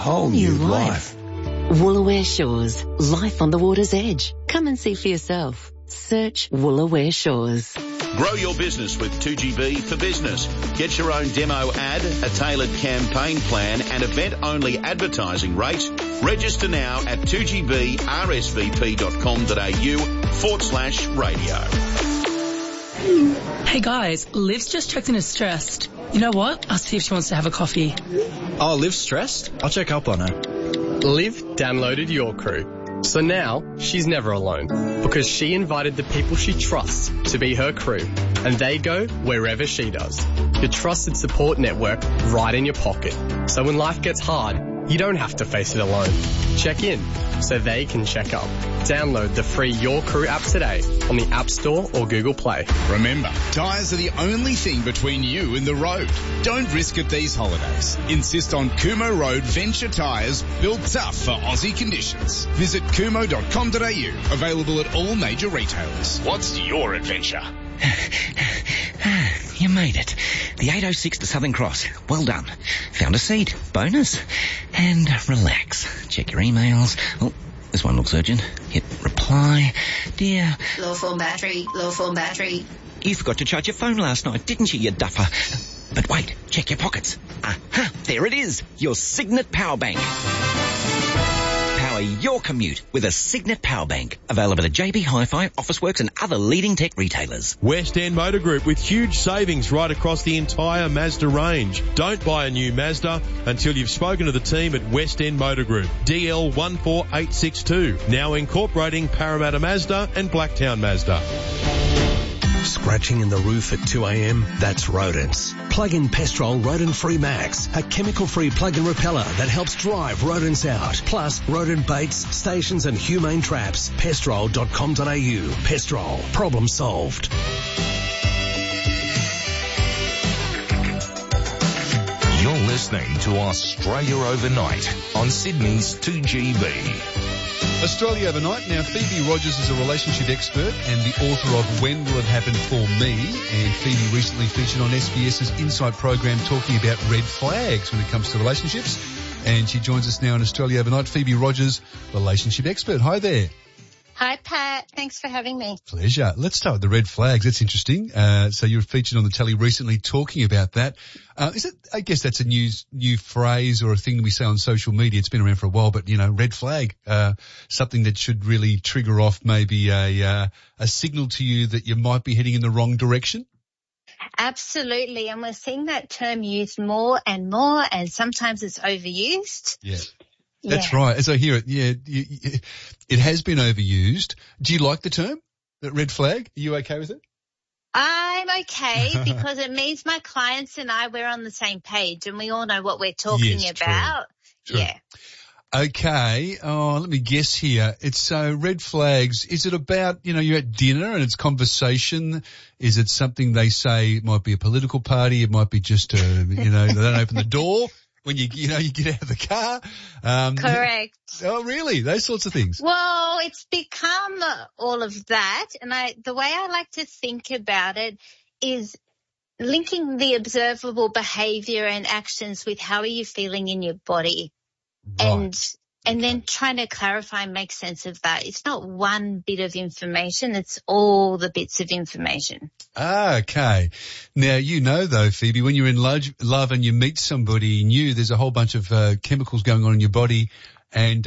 Whole new life. Woolaware Shores, life on the water's edge. Come and see for yourself. Search Woolaware Shores. Grow your business with 2GB for Business. Get your own demo ad, a tailored campaign plan and event-only advertising rates. Register now at 2gbrsvp.com.au/radio. Hey guys, Liv's just checked in as stressed. You know what? I'll see if she wants to have a coffee. Oh, Liv's stressed? I'll check up on her. Liv downloaded Your Crew. So now she's never alone because she invited the people she trusts to be her crew and they go wherever she does. Your trusted support network right in your pocket. So when life gets hard, you don't have to face it alone. Check in so they can check up. Download the free Your Crew app today on the App Store or Google Play. Remember, tyres are the only thing between you and the road. Don't risk it these holidays. Insist on Kumo Road Venture tyres, built tough for Aussie conditions. Visit kumo.com.au, available at all major retailers. What's your adventure? You made it. The 806 to Southern Cross. Well done. Found a seat. Bonus. And relax. Check your emails. Oh, this one looks urgent. Hit reply. Dear. Low phone battery. You forgot to charge your phone last night, didn't you duffer? But wait, check your pockets. Aha, there it is. Your Signet Power Bank. Power your commute with a Signet Power Bank. Available at JB Hi-Fi, Officeworks and other leading tech retailers. West End Motor Group with huge savings right across the entire Mazda range. Don't buy a new Mazda until you've spoken to the team at West End Motor Group. DL 14862. Now incorporating Parramatta Mazda and Blacktown Mazda. Scratching in the roof at 2 a.m? That's rodents. Plug in Pestrol Rodent Free Max, a chemical-free plug-in repeller that helps drive rodents out. Plus, rodent baits, stations and humane traps. Pestrol.com.au. Pestrol. Problem solved. You're listening to Australia Overnight on Sydney's 2GB. Australia Overnight. Now, Phoebe Rogers is a relationship expert and the author of When Will It Happen For Me? And Phoebe recently featured on SBS's Insight program talking about red flags when it comes to relationships. And she joins us now on Australia Overnight. Phoebe Rogers, relationship expert. Hi there. Hi, Pat. Thanks for having me. Pleasure. Let's start with the red flags. That's interesting. So you were featured on the telly recently talking about that. I guess that's a new phrase or a thing that we say on social media. It's been around for a while, but, red flag, something that should really trigger off maybe a signal to you that you might be heading in the wrong direction. Absolutely. And we're seeing that term used more, and sometimes it's overused. Yeah. That's right. As I hear it, it has been overused. Do you like the term, that red flag? Are you okay with it? I'm okay because it means my clients and we're on the same page and we all know what we're talking about. True. Yeah. Okay. Oh, let me guess here. It's red flags. Is it about, you're at dinner and it's conversation? Is it something they say it might be a political party? It might be just, they don't open the door when you get out of the car. Correct. Oh, really? Those sorts of things. Well, it's become all of that. And the way I like to think about it is linking the observable behavior and actions with how are you feeling in your body. Right. And then trying to clarify and make sense of that. It's not one bit of information. It's all the bits of information. Okay. Now, though, Phoebe, when you're in love and you meet somebody new, there's a whole bunch of chemicals going on in your body and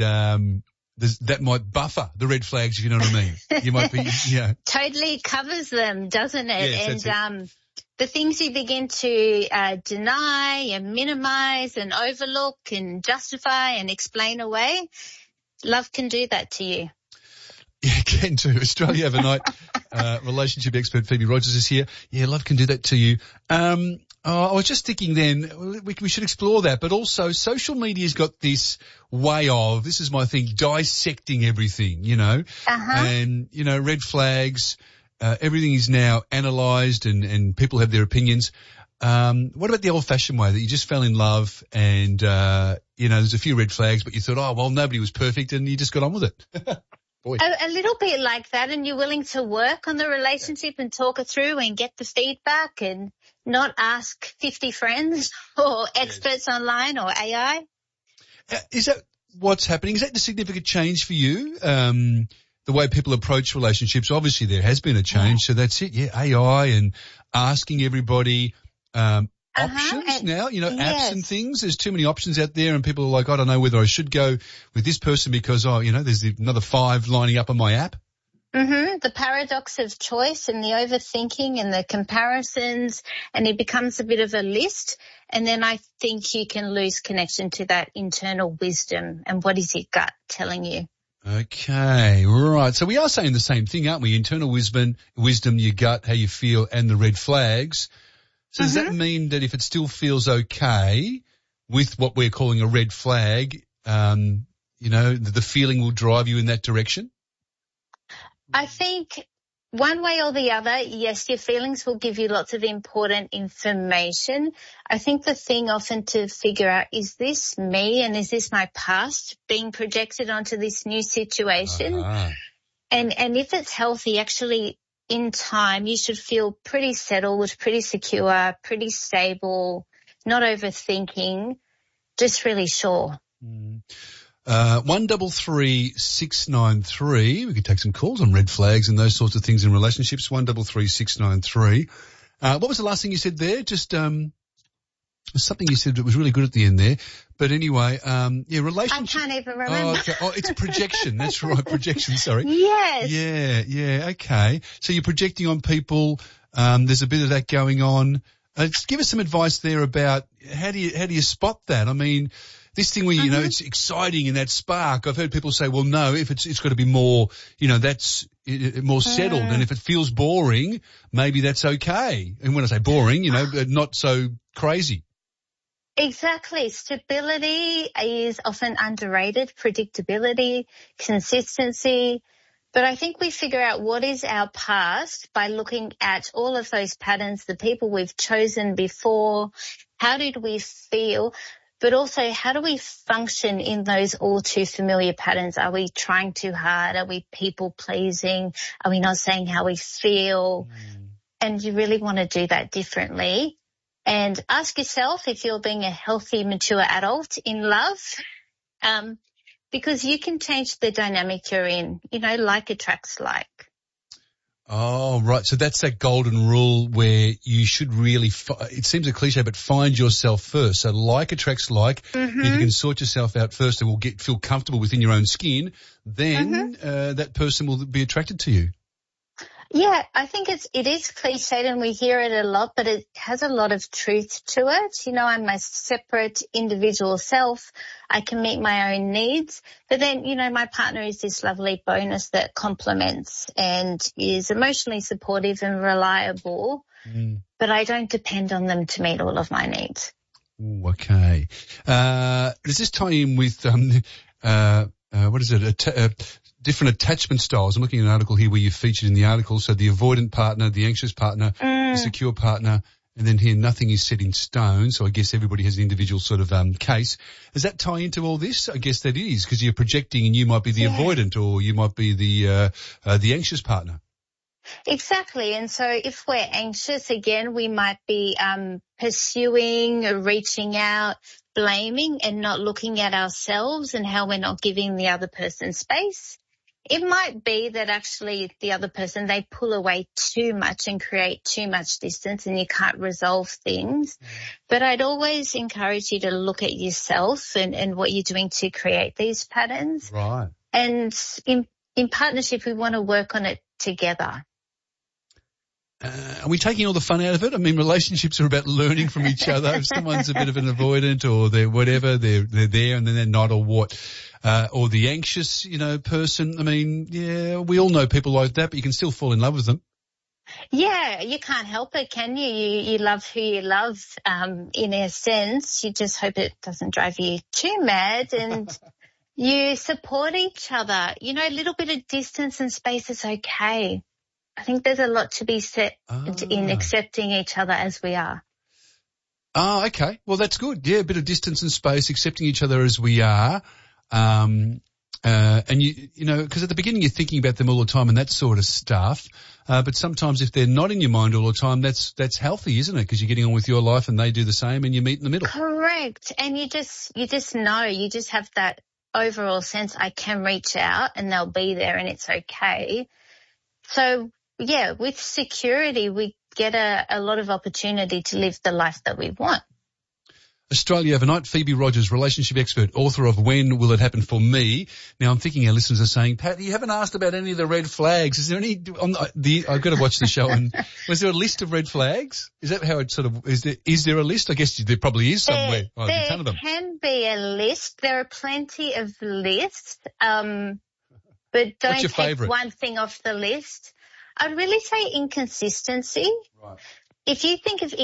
that might buffer the red flags, if you know what I mean. You might be, Totally covers them, doesn't it? Yes, and the things you begin to deny and minimize and overlook and justify and explain away, love can do that to you. Yeah, can too. Australia Overnight relationship expert Phoebe Rogers is here. Yeah, love can do that to you. I was just thinking then we should explore that, but also social media's got this way of, this is my thing, dissecting everything, and, red flags. Everything is now analysed and people have their opinions. What about the old-fashioned way that you just fell in love and, there's a few red flags, but you thought, nobody was perfect and you just got on with it? Boy. A little bit like that, and you're willing to work on the relationship and talk it through and get the feedback and not ask 50 friends or experts online or AI. Is that what's happening? Is that the significant change for you? The way people approach relationships, obviously there has been a change. So that's it. Yeah. AI and asking everybody, options now, apps and things. There's too many options out there and people are like, I don't know whether I should go with this person because, there's another 5 lining up on my app. Mm-hmm. The paradox of choice and the overthinking and the comparisons, and it becomes a bit of a list. And then I think you can lose connection to that internal wisdom and what is your gut telling you. Okay, right. So we are saying the same thing, aren't we? Internal wisdom, your gut, how you feel, and the red flags. So does that mean that if it still feels okay with what we're calling a red flag, the feeling will drive you in that direction? I think one way or the other, yes, your feelings will give you lots of important information. I think the thing often to figure out, is this me and is this my past being projected onto this new situation? And if it's healthy, actually in time, you should feel pretty settled, pretty secure, pretty stable, not overthinking, just really sure. 133-693. We could take some calls on red flags and those sorts of things in relationships. 133-693. What was the last thing you said there? Just something you said that was really good at the end there. But anyway, relationship. I can't even remember. It's projection. That's right, projection. Sorry. Yes. Yeah. Okay. So you're projecting on people. There's a bit of that going on. Just give us some advice there about how do you spot that? I mean, this thing where, it's exciting and that spark. I've heard people say, well, no, if it's got to be more, that's more settled. And if it feels boring, maybe that's okay. And when I say boring, not so crazy. Exactly. Stability is often underrated, predictability, consistency. But I think we figure out what is our past by looking at all of those patterns, the people we've chosen before, how did we feel, but also how do we function in those all too familiar patterns? Are we trying too hard? Are we people pleasing? Are we not saying how we feel? And you really want to do that differently. And ask yourself if you're being a healthy, mature adult in love, because you can change the dynamic you're in. Like attracts like. Oh, right. So that's that golden rule where you should really, it seems a cliche, but find yourself first. So like attracts like. If you can sort yourself out first and feel comfortable within your own skin, then that person will be attracted to you. Yeah, I think it is cliched and we hear it a lot, but it has a lot of truth to it. I'm my separate individual self. I can meet my own needs. But then, my partner is this lovely bonus that complements and is emotionally supportive and reliable. But I don't depend on them to meet all of my needs. Ooh, okay. Does this tie in with, what is it? Different attachment styles. I'm looking at an article here where you featured in the article. So the avoidant partner, the anxious partner, the secure partner, and then here nothing is set in stone. So I guess everybody has an individual sort of case. Does that tie into all this? I guess that is because you're projecting and you might be the avoidant or you might be the anxious partner. Exactly. And so if we're anxious, again, we might be pursuing, reaching out, blaming and not looking at ourselves and how we're not giving the other person space. It might be that actually the other person, they pull away too much and create too much distance and you can't resolve things. But I'd always encourage you to look at yourself and what you're doing to create these patterns. Right. And in partnership, we want to work on it together. Are we taking all the fun out of it? I mean, relationships are about learning from each other. If someone's a bit of an avoidant or they're whatever, they're there and then they're not or what, or the anxious, person. I mean, yeah, we all know people like that, but you can still fall in love with them. Yeah, you can't help it, can you? You love who you love, in a sense. You just hope it doesn't drive you too mad and you support each other. A little bit of distance and space is okay. I think there's a lot to be said in accepting each other as we are. Oh, okay. Well, that's good. Yeah, a bit of distance and space, accepting each other as we are. And And you know, because at the beginning you're thinking about them all the time and that sort of stuff. But sometimes if they're not in your mind all the time, that's healthy, isn't it? Because you're getting on with your life and they do the same and you meet in the middle. Correct. And you just know, you just have that overall sense, I can reach out and they'll be there and it's okay. So yeah, with security, we get a lot of opportunity to live the life that we want. Australia Overnight, Phoebe Rogers, relationship expert, author of When Will It Happen for Me. Now I'm thinking our listeners are saying, Pat, you haven't asked about any of the red flags. Is there any, I've got to watch the show and was there a list of red flags? Is that how it sort of, is there a list? I guess there probably is somewhere. There can be a list. There are plenty of lists. But don't take favourite? One thing off the list. I'd really say inconsistency. Right. If you think of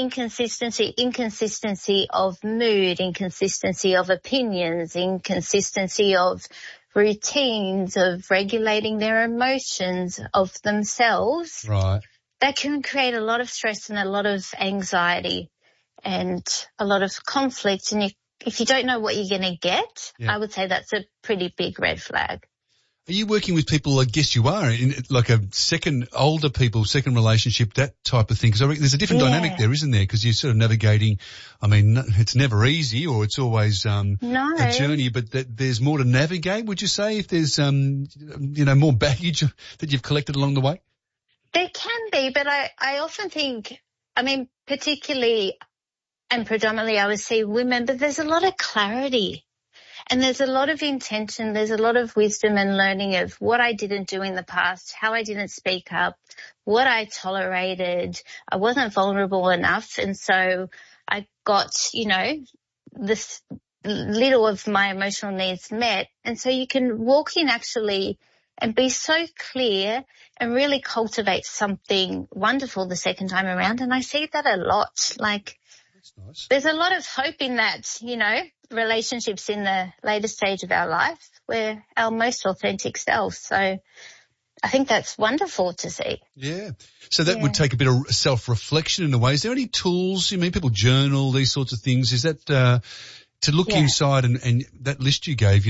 inconsistency of mood, inconsistency of opinions, inconsistency of routines, of regulating their emotions, of themselves, right, that can create a lot of stress and a lot of anxiety and a lot of conflict. And if you don't know what you're going to get, I would say that's a pretty big red flag. Are you working with people, I guess you are, in like a second relationship, that type of thing? Because there's a different dynamic there, isn't there? Because you're sort of navigating, I mean, it's never easy or it's always a journey, but there's more to navigate, would you say, if there's, more baggage that you've collected along the way? There can be, but I often think, I mean, particularly and predominantly I would see women, but there's a lot of clarity. And there's a lot of intention, there's a lot of wisdom and learning of what I didn't do in the past, how I didn't speak up, what I tolerated. I wasn't vulnerable enough. And so I got, this little of my emotional needs met. And so you can walk in actually and be so clear and really cultivate something wonderful the second time around. And I see that a lot. Like, nice. There's a lot of hope in that, relationships in the later stage of our life. We're our most authentic self. So I think that's wonderful to see. Yeah. So that would take a bit of self-reflection in a way. Is there any tools? People journal, these sorts of things. Is that to look inside and that list you gave,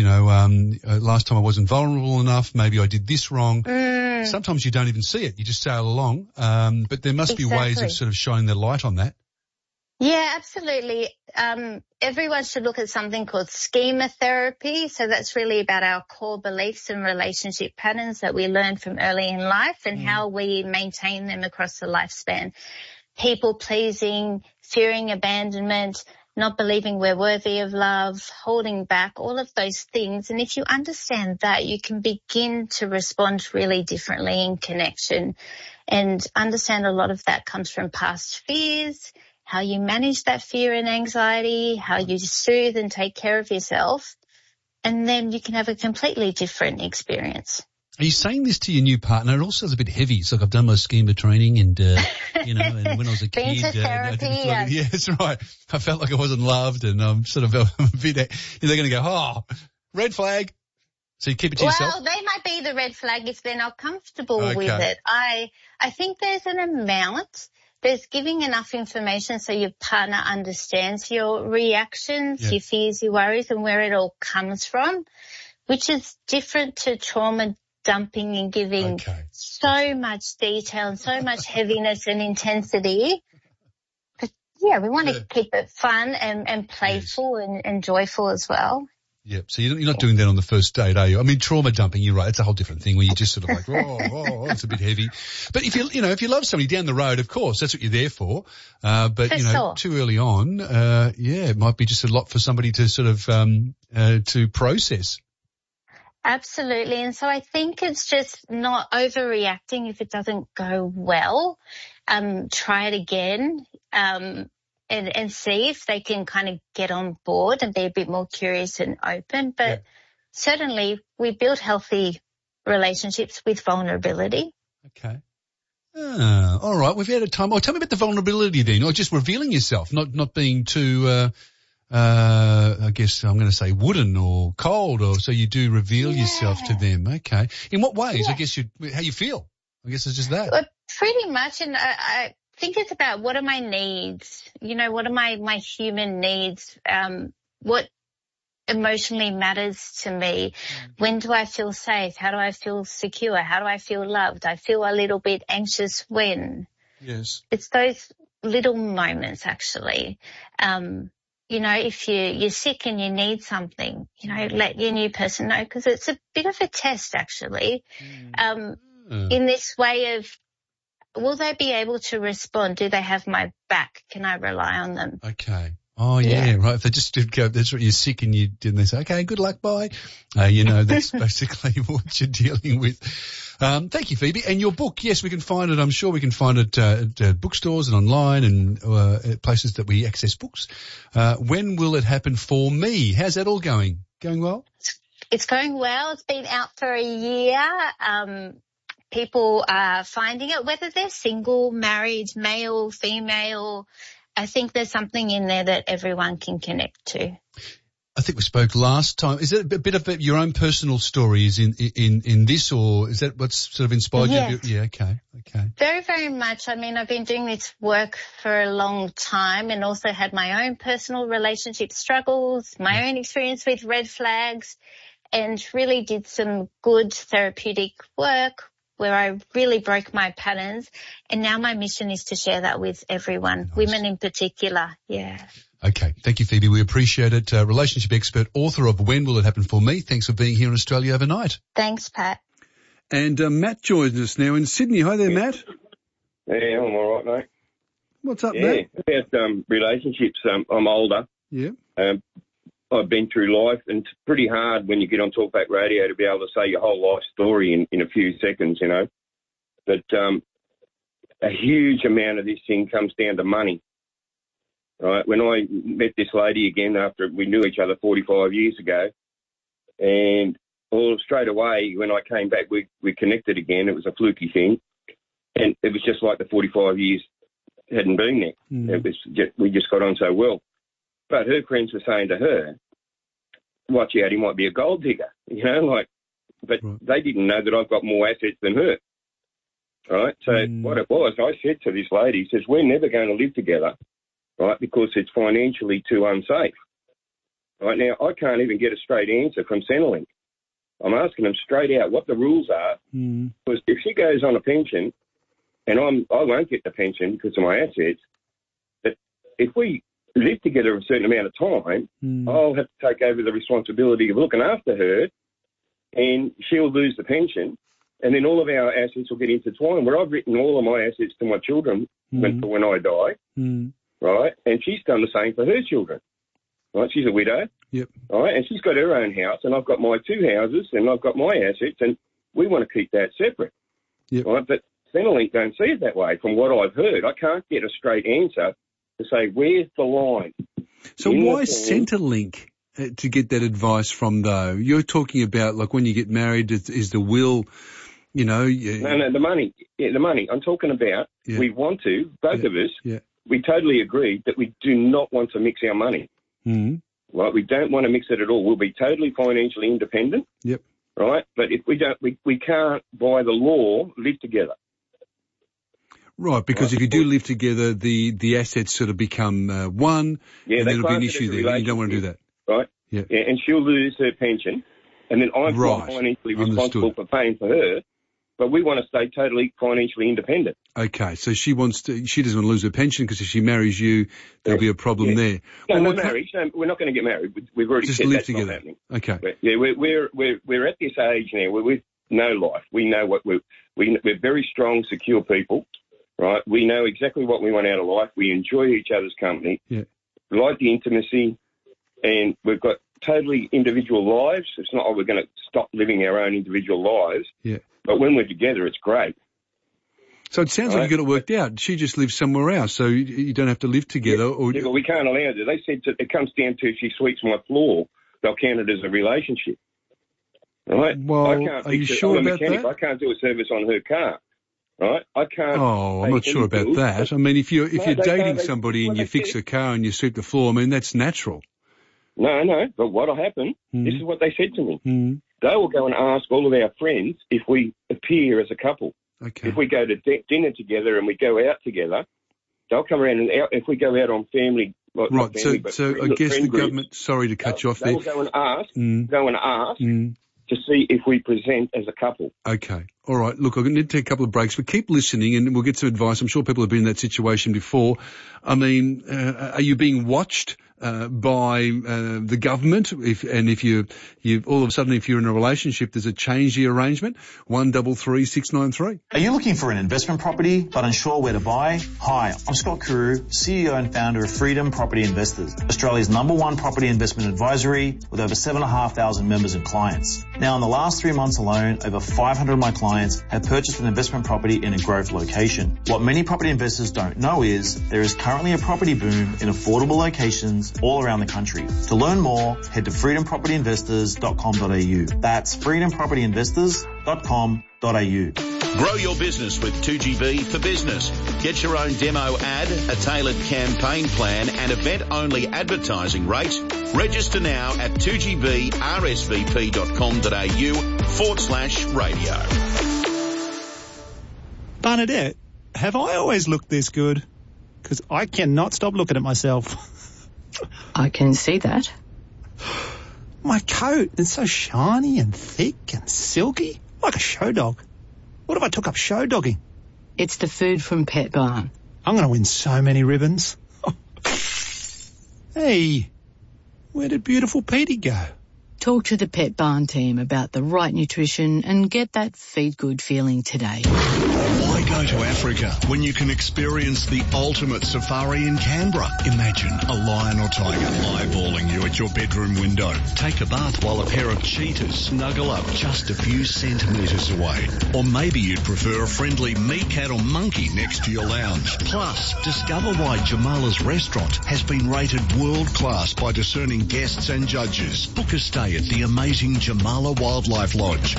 last time I wasn't vulnerable enough, maybe I did this wrong. Sometimes you don't even see it. You just sail along. But there must be ways of sort of shining the light on that. Yeah, absolutely. Everyone should look at something called schema therapy. So that's really about our core beliefs and relationship patterns that we learn from early in life and how we maintain them across the lifespan. People pleasing, fearing abandonment, not believing we're worthy of love, holding back, all of those things. And if you understand that, you can begin to respond really differently in connection and understand a lot of that comes from past fears, how you manage that fear and anxiety, how you soothe and take care of yourself, and then you can have a completely different experience. Are you saying this to your new partner? It also is a bit heavy. It's like I've done my schema training and, and when I was a kid. Been to therapy. Yeah, that's right. I felt like I wasn't loved and I'm sort of a bit, they're going to go, red flag. So you keep it to yourself? Well, they might be the red flag if they're not comfortable with it. I think there's an amount. There's giving enough information so your partner understands your reactions, your fears, your worries, and where it all comes from, which is different to trauma dumping and giving so much detail and so much heaviness and intensity. But, we want to keep it fun and playful and joyful as well. Yep. So you're not doing that on the first date, are you? I mean, trauma dumping, you're right. It's a whole different thing where you just sort of like, it's a bit heavy. But if if you love somebody down the road, of course, that's what you're there for. But too early on, it might be just a lot for somebody to sort of, to process. Absolutely. And so I think it's just not overreacting if it doesn't go well. Try it again. And see if they can kind of get on board and be a bit more curious and open. But certainly we build healthy relationships with vulnerability. Okay. All right. We've had a time. Tell me about the vulnerability then, or just revealing yourself, not being too, I guess I'm going to say wooden or cold, or so you do reveal yourself to them. Okay. In what ways? I guess how you feel. I guess it's just that. Well, pretty much. And I think it's about what are my needs, what are my human needs, what emotionally matters to me. When do I feel safe? How do I feel secure? How do I feel loved? I feel a little bit anxious when. Yes. It's those little moments, actually. You know, if you're sick and you need something, you know, let your new person know, because it's a bit of a test, actually. In this way of, will they be able to respond? Do they have my back? Can I rely on them? Okay. Oh, yeah, right. If they just did go, that's right, you're sick and they say, okay, good luck, bye. You know, that's basically what you're dealing with. Thank you, Phoebe. And your book, yes, we can find it. I'm sure we can find it at bookstores and online and at places that we access books. When will it happen for me? How's that all going? Going well? It's going well. It's been out for a year. People are finding it, whether they're single, married, male, female. I think there's something in there that everyone can connect to. I think we spoke last time. Is it a bit of your own personal stories in this, or is that what's sort of inspired you? Yeah, okay. Very, very much. I mean, I've been doing this work for a long time and also had my own personal relationship struggles, my own experience with red flags, and really did some good therapeutic work where I really broke my patterns. And now my mission is to share that with everyone, women in particular. Yeah. Okay. Thank you, Phoebe. We appreciate it. Relationship expert, author of When Will It Happen For Me. Thanks for being here in Australia overnight. Thanks, Pat. And Matt joins us now in Sydney. Hi there, Matt. Yeah, I'm all right, mate. What's up, Matt? About relationships. I'm older. Yeah. I've been through life, and it's pretty hard when you get on Talkback Radio to be able to say your whole life story in a few seconds, you know. But a huge amount of this thing comes down to money. Right? When I met this lady again after we knew each other 45 years ago, and straight away when I came back, we connected again. It was a fluky thing, and it was just like the 45 years hadn't been there. It was we just got on so well. But her friends were saying to her, watch out, he might be a gold digger, you know, but they didn't know that I've got more assets than her, right? So what it was, I said to this lady, says, we're never going to live together, right, because it's financially too unsafe. Right now, I can't even get a straight answer from Centrelink. I'm asking them straight out what the rules are, because if she goes on a pension, and I won't get the pension because of my assets, but if we live together a certain amount of time, I'll have to take over the responsibility of looking after her, and she'll lose the pension, and then all of our assets will get intertwined, where I've written all of my assets to my children when I die, right? And she's done the same for her children, right? She's a widow, right? And she's got her own house, and I've got my two houses, and I've got my assets, and we want to keep that separate, right? But Centrelink don't see it that way from what I've heard. I can't get a straight answer to say, where's the line? So why Centrelink to get that advice from, though? You're talking about, like, when you get married, is the will, you know... No, the money. Yeah, the money. I'm talking about we want to, both of us, we totally agreed that we do not want to mix our money. Right? We don't want to mix it at all. We'll be totally financially independent. Right? But if we don't, we can't, by the law, live together. Right, because if you do live together, the assets sort of become one, and there'll be an issue there, and you don't want to do that. Right? Yeah, and she'll lose her pension, and then I'm not financially responsible for paying for her, but we want to stay totally financially independent. Okay, so she doesn't want to lose her pension, because if she marries you, there'll be a problem there. No marriage. No, we're not going to get married. We've already just said live that's together. Not happening. Okay. But, yeah, we're at this age now where we know life. We know what we're very strong, secure people. Right, we know exactly what we want out of life. We enjoy each other's company. We like the intimacy, and we've got totally individual lives. It's not like we're going to stop living our own individual lives. But when we're together, it's great. So it sounds like you got it worked out. She just lives somewhere else, so you don't have to live together. But we can't allow it. They said it comes down to if she sweeps my floor, they'll count it as a relationship. Right? Well, are you sure about that? I can't do a service on her car. Right? I can't. Oh, I'm not sure about that. I mean, if you're dating somebody and you fix a car and you sweep the floor, I mean, that's natural. No. But what'll happen? This is what they said to me. They will go and ask all of our friends if we appear as a couple. Okay. If we go to dinner together and we go out together, they'll come around, and if we go out on family Not Right. family, but So I guess the government. Sorry to cut you off there. They'll go and ask. To see if we present as a couple. Okay. All right. Look, I'm going to take a couple of breaks, but keep listening and we'll get some advice. I'm sure people have been in that situation before. I mean, are you being watched by the government? If you all of a sudden, if you're in a relationship, does it change the arrangement? 133693. Are you looking for an investment property but unsure where to buy? Hi, I'm Scott Carew, CEO and founder of Freedom Property Investors, Australia's #1 property investment advisory with over 7,500 members and clients. Now, in the last 3 months alone, over 500 of my clients have purchased an investment property in a growth location. What many property investors don't know is there is currently a property boom in affordable locations all around the country. To learn more, head to freedompropertyinvestors.com.au. That's freedompropertyinvestors.com.au. Grow your business with 2GB for Business. Get your own demo ad, a tailored campaign plan and event-only advertising rates. Register now at 2gbrsvp.com.au/radio. Bernadette, have I always looked this good? Because I cannot stop looking at myself. I can see that. My coat is so shiny and thick and silky, like a show dog. What if I took up show dogging? It's the food from Pet Barn. I'm going to win so many ribbons. Hey, where did beautiful Petey go? Talk to the Pet Barn team about the right nutrition and get that feed good feeling today. Why go to Africa when you can experience the ultimate safari in Canberra? Imagine a lion or tiger eyeballing you at your bedroom window. Take a bath while a pair of cheetahs snuggle up just a few centimetres away. Or maybe you'd prefer a friendly meerkat or monkey next to your lounge. Plus, discover why Jamala's restaurant has been rated world class by discerning guests and judges. Book a stay at the amazing Jamala Wildlife Lodge,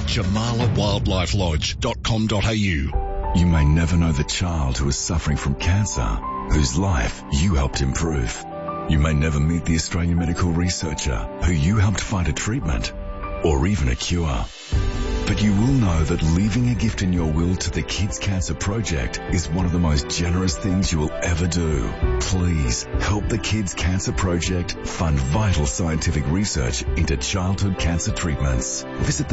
jamalawildlifelodge.com.au. You may never know the child who is suffering from cancer, whose life you helped improve. You may never meet the Australian medical researcher who you helped find a treatment or even a cure. But you will know that leaving a gift in your will to the Kids Cancer Project is one of the most generous things you will ever do. Please help the Kids Cancer Project fund vital scientific research into childhood cancer treatments. Visit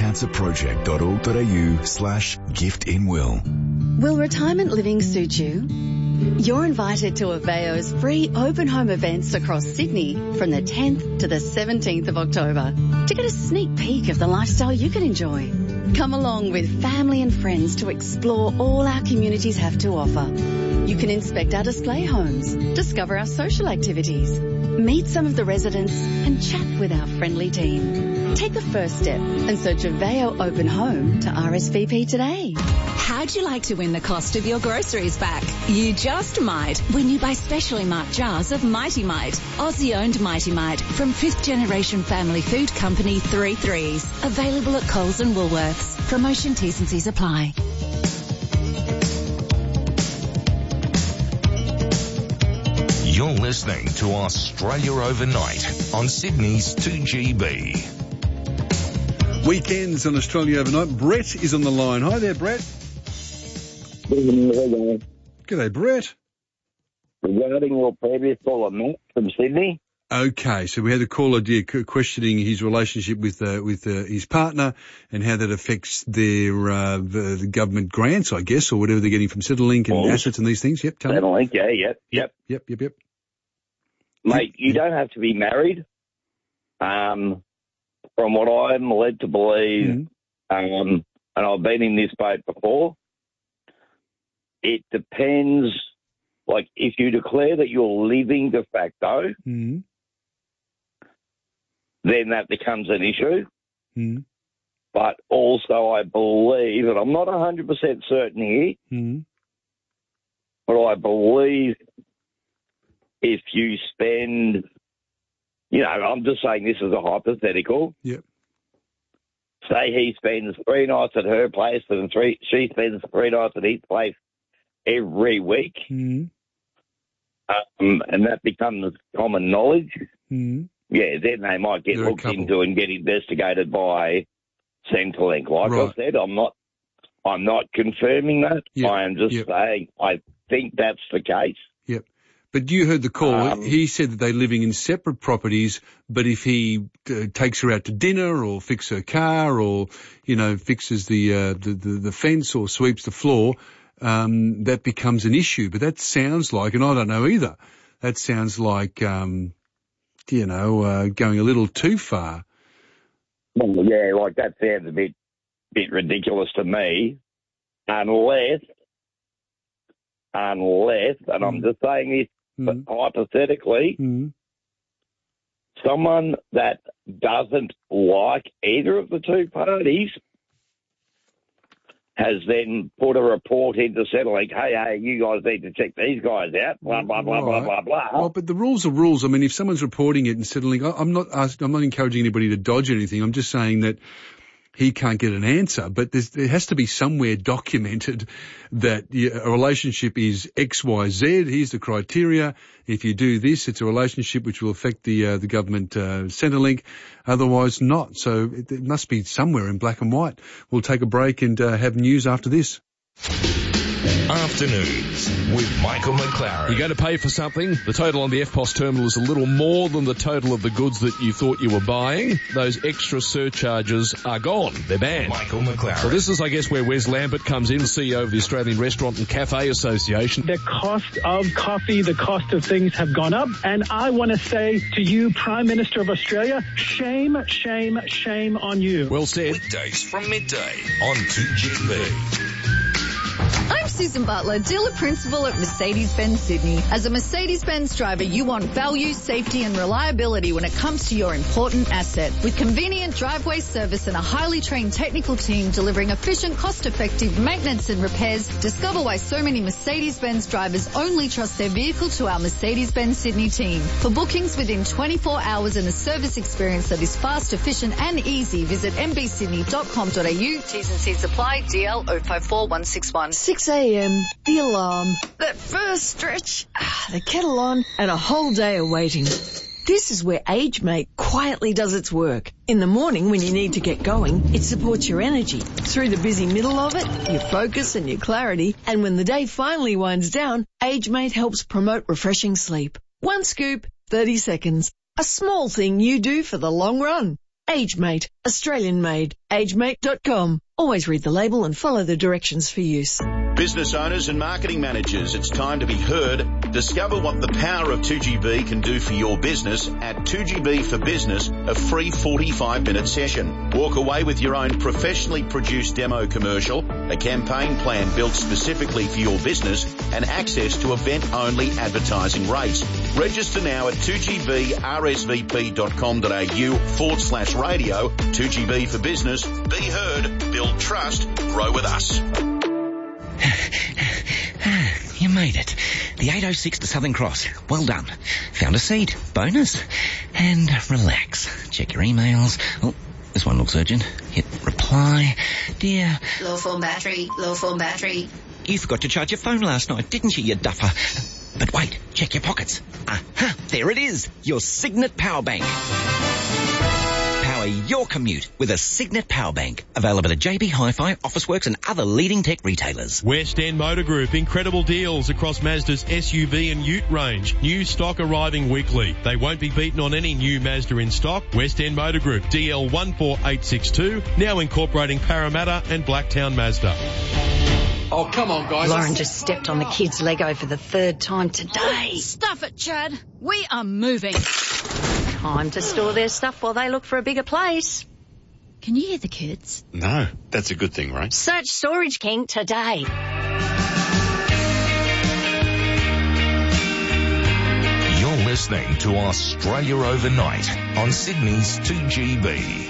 thekidscancerproject.org.au/giftinwill. Will retirement living suit you? You're invited to Aveo's free open home events across Sydney from the 10th to the 17th of October to get a sneak peek of the lifestyle you can enjoy. Come along with family and friends to explore all our communities have to offer. You can inspect our display homes, discover our social activities, meet some of the residents and chat with our friendly team. Take the first step and search Aveo Open Home to RSVP today. How'd you like to win the cost of your groceries back? You just might when you buy specially marked jars of Mighty Mite, Aussie-owned Mighty Mite from 5th generation family food company 3 Threes. Available at Coles and Woolworths. Promotion T's and C's apply. You're listening to Australia Overnight on Sydney's 2GB. Weekends on Australia Overnight. Brett is on the line. Hi there, Brett. G'day, Brett. Regarding your previous caller, Matt from Sydney. Okay, so we had a caller questioning his relationship with his partner and how that affects their the government grants, I guess, or whatever they're getting from Centrelink and assets and these things. Yep, tell me. Centrelink, yep. Mate, you don't have to be married. From what I'm led to believe, and I've been in this boat before, it depends. Like, if you declare that you're living de facto, then that becomes an issue. But also, I believe, and I'm not 100% certain here, but I believe if you spend, I'm just saying this is a hypothetical. Yep. Say he spends 3 nights at her place and she spends 3 nights at his place every week. And that becomes common knowledge. Then they might get looked into and get investigated by Centrelink. Like I said, I'm not confirming that. I am just saying I think that's the case. Yep. But you heard the call. He said that they're living in separate properties, but if he takes her out to dinner or fixes her car or, fixes the fence or sweeps the floor, that becomes an issue. But that sounds like, and I don't know either, that sounds like, going a little too far. Well, yeah, like that sounds a bit ridiculous to me, unless, and I'm just saying this but hypothetically, someone that doesn't like either of the two parties has then put a report into Centrelink, hey, you guys need to check these guys out, blah, blah, blah, blah, blah, blah. Well, but the rules are rules. I mean, if someone's reporting it in Centrelink, I'm not encouraging anybody to dodge anything. I'm just saying that he can't get an answer, but there has to be somewhere documented that a relationship is X, Y, Z. Here's the criteria. If you do this, it's a relationship which will affect the government Centrelink. Otherwise, not. So it must be somewhere in black and white. We'll take a break and have news after this. Afternoons with Michael McLaren. You go to pay for something, the total on the FPOS terminal is a little more than the total of the goods that you thought you were buying. Those extra surcharges are gone. They're banned. Michael McLaren. So this is, I guess, where Wes Lambert comes in, CEO of the Australian Restaurant and Cafe Association. The cost of coffee, the cost of things have gone up. And I want to say to you, Prime Minister of Australia, shame, shame, shame on you. Well said. Weekdays from midday on 2GB. I'm Susan Butler, dealer principal at Mercedes-Benz Sydney. As a Mercedes-Benz driver, you want value, safety and reliability when it comes to your important asset. With convenient driveway service and a highly trained technical team delivering efficient, cost-effective maintenance and repairs, discover why so many Mercedes-Benz drivers only trust their vehicle to our Mercedes-Benz Sydney team. For bookings within 24 hours and a service experience that is fast, efficient and easy, visit mbsydney.com.au. T's and C's apply. DL 054161. 6 a.m, the alarm, that first stretch, the kettle on, and a whole day of waiting. This is where AgeMate quietly does its work. In the morning when you need to get going, it supports your energy. Through the busy middle of it, your focus and your clarity. And when the day finally winds down, AgeMate helps promote refreshing sleep. One scoop, 30 seconds. A small thing you do for the long run. AgeMate, Australian made. AgeMate.com. Always read the label and follow the directions for use. Business owners and marketing managers, it's time to be heard. Discover what the power of 2GB can do for your business at 2GB for Business, a free 45-minute session. Walk away with your own professionally produced demo commercial, a campaign plan built specifically for your business, and access to event-only advertising rates. Register now at 2gbrsvp.com.au/radio. 2GB for Business. Be heard, build trust, grow with us. You made it. The 806 to Southern Cross. Well done. Found a seat. Bonus. And relax. Check your emails. Oh, this one looks urgent. Hit reply. Dear. Low phone battery. Low phone battery. You forgot to charge your phone last night, didn't you duffer? But wait. Check your pockets. Aha. There it is. Your Signet Power Bank. Power your commute with a Signet Power Bank. Available at JB Hi-Fi, Officeworks and other leading tech retailers. West End Motor Group, incredible deals across Mazda's SUV and Ute range. New stock arriving weekly. They won't be beaten on any new Mazda in stock. West End Motor Group, DL 14862, now incorporating Parramatta and Blacktown Mazda. Oh, come on, guys. Lauren just stepped on the kid's Lego for the third time today. Stuff it, Chad. We are moving. Time to store their stuff while they look for a bigger place. Can you hear the kids? No, that's a good thing, right? Search Storage King today. You're listening to Australia Overnight on Sydney's 2GB.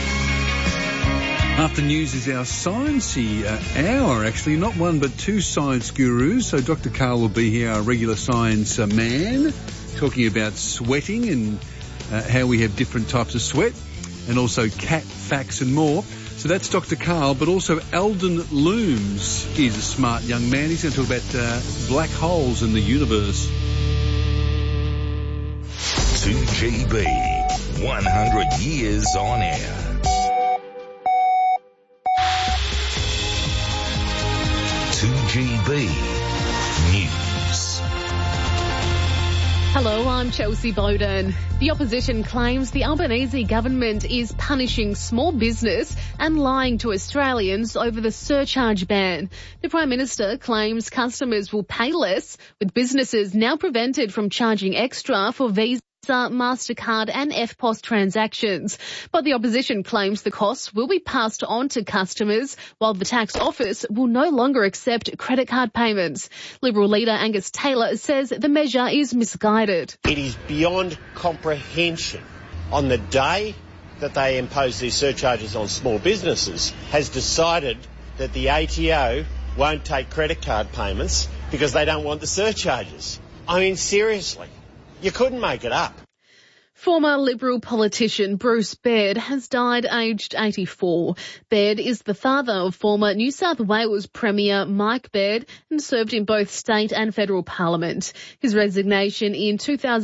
After news is our sciencey hour, actually. Not one, but two science gurus. So Dr. Carl will be here, our regular science man, talking about sweating and how we have different types of sweat, and also cat facts and more. So that's Dr. Carl, but also Eldon Looms. He's a smart young man. He's going to talk about black holes in the universe. 2GB, 100 years on air. 2GB News. Hello, I'm Chelsea Bowden. The opposition claims the Albanese government is punishing small business and lying to Australians over the surcharge ban. The Prime Minister claims customers will pay less, with businesses now prevented from charging extra for Visa, MasterCard and EFTPOS transactions. But the opposition claims the costs will be passed on to customers, while the tax office will no longer accept credit card payments. Liberal leader Angus Taylor says the measure is misguided. It is beyond comprehension. On the day that they impose these surcharges on small businesses, has decided that the ATO won't take credit card payments because they don't want the surcharges. I mean, seriously. You couldn't make it up. Former Liberal politician Bruce Baird has died aged 84. Baird is the father of former New South Wales Premier Mike Baird and served in both state and federal parliament. His resignation in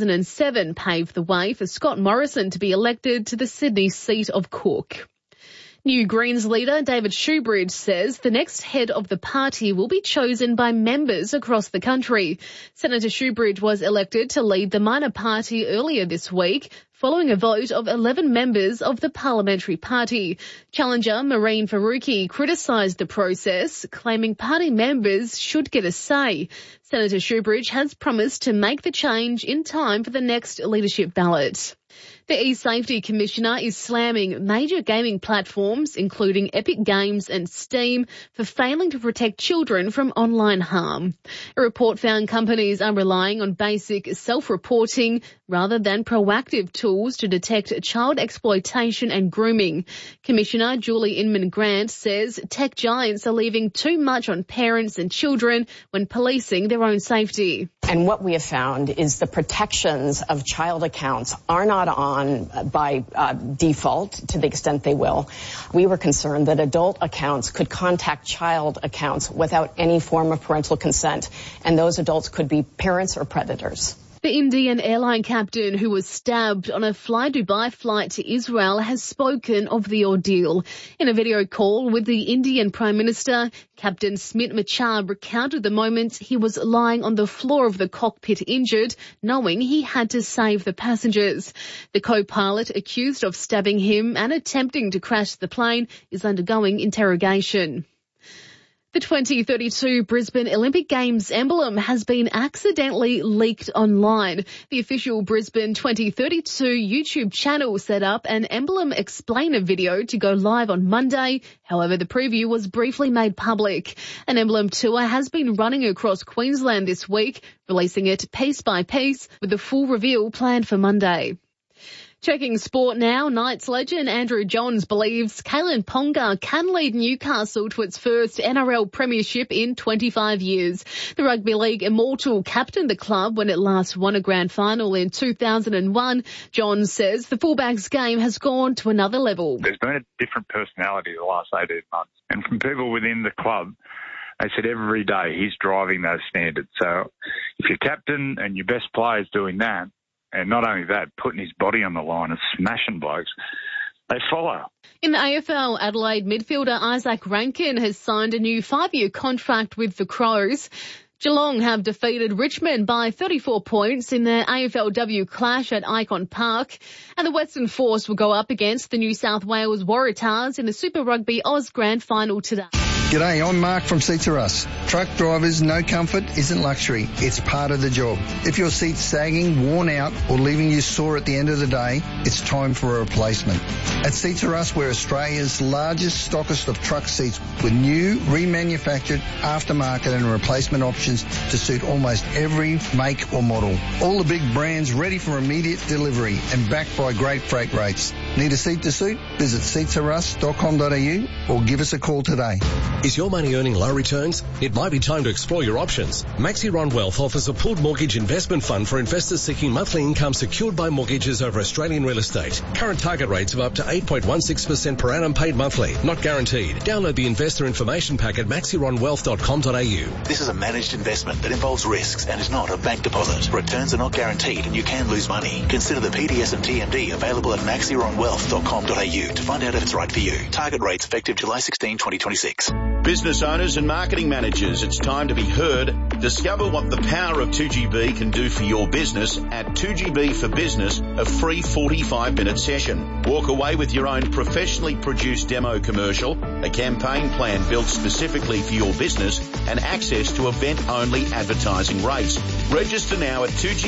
2007 paved the way for Scott Morrison to be elected to the Sydney seat of Cook. New Greens leader David Shoebridge says the next head of the party will be chosen by members across the country. Senator Shoebridge was elected to lead the minor party earlier this week, following a vote of 11 members of the parliamentary party. Challenger Marine Faruqi criticised the process, claiming party members should get a say. Senator Shoebridge has promised to make the change in time for the next leadership ballot. The eSafety Commissioner is slamming major gaming platforms, including Epic Games and Steam, for failing to protect children from online harm. A report found companies are relying on basic self-reporting rather than proactive tools to detect child exploitation and grooming. Commissioner Julie Inman-Grant says tech giants are leaving too much on parents and children when policing their own safety. And what we have found is the protections of child accounts are not on by default to the extent they will. We were concerned that adult accounts could contact child accounts without any form of parental consent, and those adults could be parents or predators. The Indian airline captain who was stabbed on a Fly Dubai flight to Israel has spoken of the ordeal. In a video call with the Indian Prime Minister, Captain Smit Machar recounted the moment he was lying on the floor of the cockpit injured, knowing he had to save the passengers. The co-pilot accused of stabbing him and attempting to crash the plane is undergoing interrogation. The 2032 Brisbane Olympic Games emblem has been accidentally leaked online. The official Brisbane 2032 YouTube channel set up an emblem explainer video to go live on Monday. However, the preview was briefly made public. An emblem tour has been running across Queensland this week, releasing it piece by piece, with the full reveal planned for Monday. Checking sport now, Knights legend Andrew Johns believes Kalen Ponga can lead Newcastle to its first NRL premiership in 25 years. The Rugby League immortal captained the club when it last won a grand final in 2001. Johns says the fullback's game has gone to another level. There's been a different personality the last 18 months. And from people within the club, they said every day he's driving those standards. So if your captain and your best player is doing that, and not only that, putting his body on the line and smashing blokes, they follow. In the AFL, Adelaide midfielder Isaac Rankin has signed a new 5-year contract with the Crows. Geelong have defeated Richmond by 34 points in their AFLW clash at Icon Park. And the Western Force will go up against the New South Wales Waratahs in the Super Rugby Oz Grand Final today. G'day, I'm Mark from Seats Are Us. Truck drivers, no comfort isn't luxury. It's part of the job. If your seat's sagging, worn out, or leaving you sore at the end of the day, it's time for a replacement. At Seats Are Us, we're Australia's largest stockist of truck seats with new, remanufactured, aftermarket and replacement options to suit almost every make or model. All the big brands ready for immediate delivery and backed by great freight rates. Need a seat to suit? Visit seatsarus.com.au or give us a call today. Is your money earning low returns? It might be time to explore your options. Maxiron Wealth offers a pooled mortgage investment fund for investors seeking monthly income secured by mortgages over Australian real estate. Current target rates of up to 8.16% per annum paid monthly, not guaranteed. Download the investor information pack at maxironwealth.com.au. This is a managed investment that involves risks and is not a bank deposit. Returns are not guaranteed and you can lose money. Consider the PDS and TMD available at maxironwealth.com.au to find out if it's right for you. Target rates effective July 16, 2026. Business owners and marketing managers, it's time to be heard. Discover what the power of 2GB can do for your business at 2GB for Business, a free 45-minute session. Walk away with your own professionally produced demo commercial, a campaign plan built specifically for your business, and access to event-only advertising rates. Register now at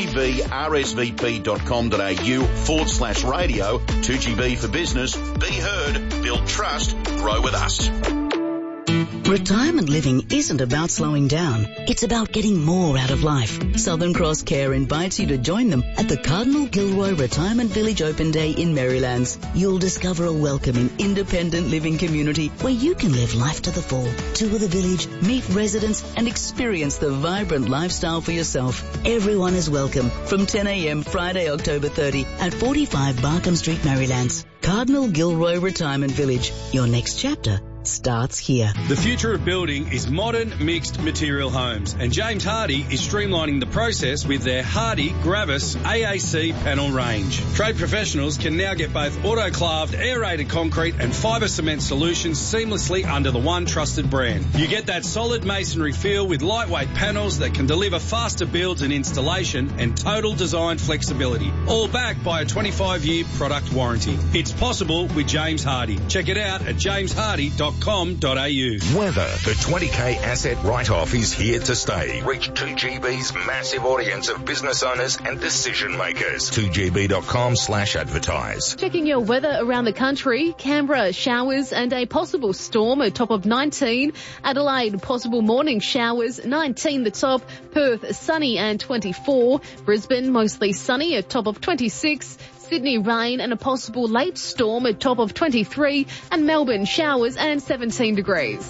2gbrsvp.com.au/radio. 2GB for Business. Be heard, build trust, grow with us. Retirement living isn't about slowing down. It's about getting more out of life. Southern Cross Care invites you to join them at the Cardinal Gilroy Retirement Village Open Day in Marylands. You'll discover a welcoming, independent living community where you can live life to the full. Tour the village, meet residents, and experience the vibrant lifestyle for yourself. Everyone is welcome from 10 a.m. Friday, October 30 at 45 Barkham Street, Marylands. Cardinal Gilroy Retirement Village. Your next chapter starts here. The future of building is modern mixed material homes, and James Hardie is streamlining the process with their Hardie Gravis AAC panel range. Trade professionals can now get both autoclaved aerated concrete and fibre cement solutions seamlessly under the one trusted brand. You get that solid masonry feel with lightweight panels that can deliver faster builds and installation and total design flexibility, all backed by a 25-year product warranty. It's possible with James Hardie. Check it out at jameshardy.com. Weather. The 20K asset write-off is here to stay. Reach 2GB's massive audience of business owners and decision makers. 2GB.com/advertise. Checking your weather around the country. Canberra, showers and a possible storm, a top of 19. Adelaide, possible morning showers, 19 the top. Perth, sunny and 24. Brisbane, mostly sunny, a top of 26. Sydney, rain and a possible late storm, a top of 23, and Melbourne, showers and 17 degrees.